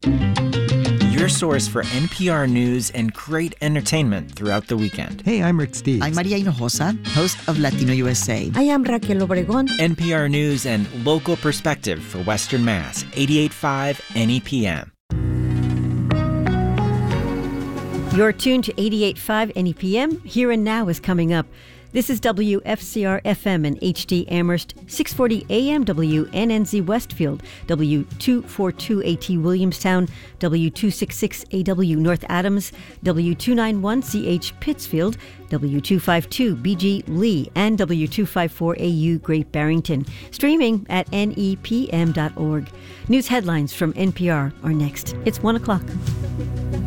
Your source for NPR news and great entertainment throughout the weekend. Hey, I'm Rick Steves. I'm Maria Hinojosa, host of Latino USA. I am Raquel Obregón. NPR news and local perspective for Western Mass, 88.5 NEPM. You're tuned to 88.5 NEPM. Here and Now is coming up. This is WFCR-FM in HD Amherst, 640 AM WNNZ Westfield, W242AT Williamstown, W266AW North Adams, W291CH Pittsfield, W252BG Lee, and W254AU Great Barrington. Streaming at nepm.org. News headlines from NPR are next. It's 1 o'clock.